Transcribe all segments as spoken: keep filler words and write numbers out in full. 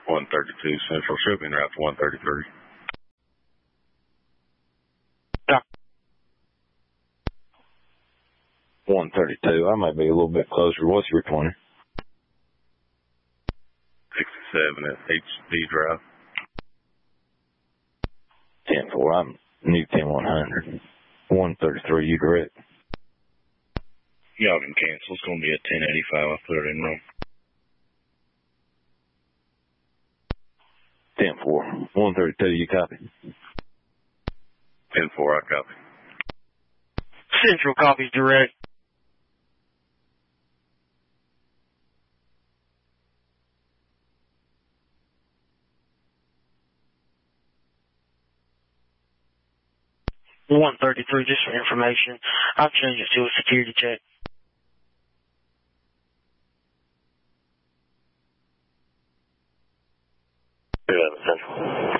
one thirty-two Central. Should be en route to one thirty-three. Yeah. one thirty-two. I might be a little bit closer. What's your twenty? sixty-seven at H D Drive. ten four. I'm new ten one hundred. one thirty-three, you direct. Y'all can cancel. It's going to be at ten eighty-five. I put it in wrong. ten four. one thirty-two, you copy? ten four, I copy. Central copies direct. one thirty-three, just for information. I've changed it to a security check. eleven Central.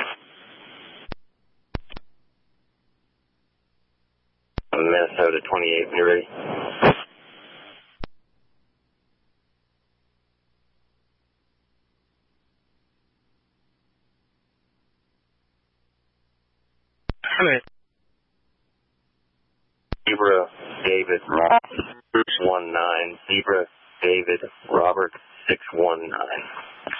Minnesota twenty-eight, you ready? Okay. Zebra David Robert six one nine. Zebra David Robert six one nine.